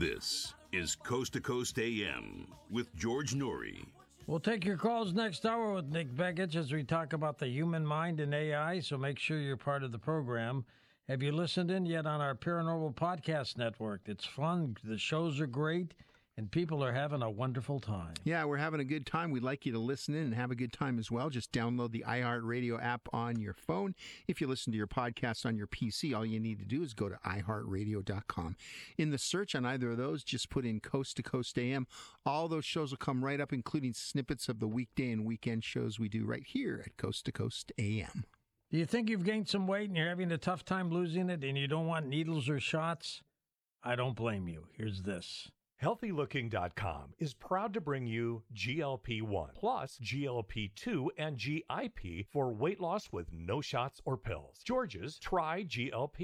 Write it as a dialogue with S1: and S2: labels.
S1: This is Coast to Coast AM with George Noory.
S2: We'll take your calls next hour with Nick Begich as we talk about the human mind and AI, so make sure you're part of the program. Have you listened in yet on our Paranormal Podcast Network? It's fun, the shows are great, and people are having a wonderful time.
S3: Yeah, we're having a good time. We'd like you to listen in and have a good time as well. Just download the iHeartRadio app on your phone. If you listen to your podcast on your PC, all you need to do is go to iHeartRadio.com. In the search on either of those, just put in Coast to Coast AM. All those shows will come right up, including snippets of the weekday and weekend shows we do right here at Coast to Coast AM.
S2: Do you think you've gained some weight and you're having a tough time losing it and you don't want needles or shots? I don't blame you. Here's this.
S4: HealthyLooking.com is proud to bring you GLP-1 plus GLP-2 and GIP for weight loss with no shots or pills. George's Try GLP